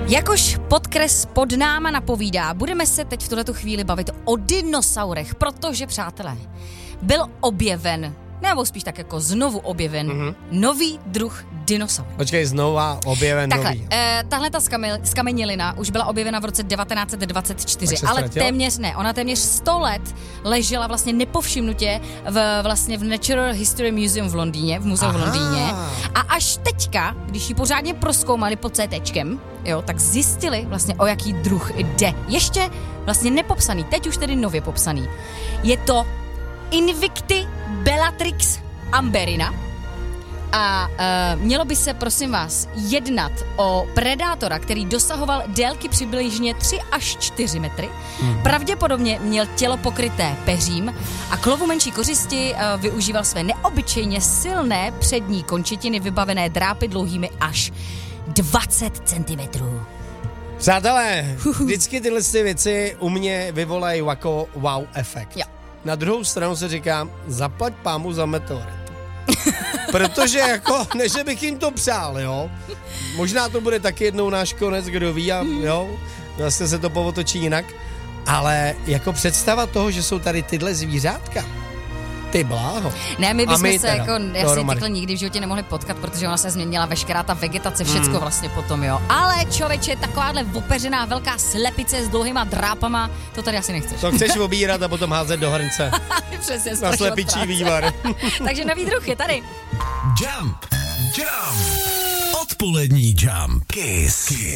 Jakož podkres pod náma napovídá, budeme se teď v tuhletu chvíli bavit o dinosaurech, protože, přátelé, byl objeven, nebo spíš tak jako znovu objeven, nový druh dinosaur. Počkej, znova objeven takhle, nový. Tahle ta skamenělina už byla objevena v roce 1924, ale ona téměř 100 let ležela vlastně nepovšimnutě v Natural History Museum v Londýně, v muzeu v Londýně. A až teďka, když ji pořádně prozkoumali pod CTčkem, jo, tak zjistili vlastně, o jaký druh jde. Ještě vlastně nepopsaný, teď už tedy nově popsaný. Je to Invicti Bellatrix amberina a mělo by se, prosím vás, jednat o predátora, který dosahoval délky přibližně 3 až 4 metry. Pravděpodobně měl tělo pokryté peřím a k lovu menší kořisti využíval své neobyčejně silné přední končetiny vybavené drápy dlouhými až 20 cm. Přátelé, vždycky tyhle věci u mě vyvolají jako wow efekt. Jo. Na druhou stranu se říkám, zaplať pámu za meteorit. Protože jako, ne, že bych jim to přál, jo. Možná to bude taky jednou náš konec, kdo ví, a jo, vlastně se to povotočí jinak. Ale jako představa toho, že jsou tady tyhle zvířátka, ty bláho. Ne, my bychom se teda, jako, já si takhle nikdy v životě nemohli potkat, protože ona se změnila veškerá ta vegetace, všecko vlastně potom, jo. Ale člověče, takováhle opeřená velká slepice s dlouhýma drápama, to tady asi nechceš. To chceš obírat a potom házet do hrnce. Přesně, na slepičí vývar. Takže nový druh je tady. Jump. Odpolední Jump. Kiss.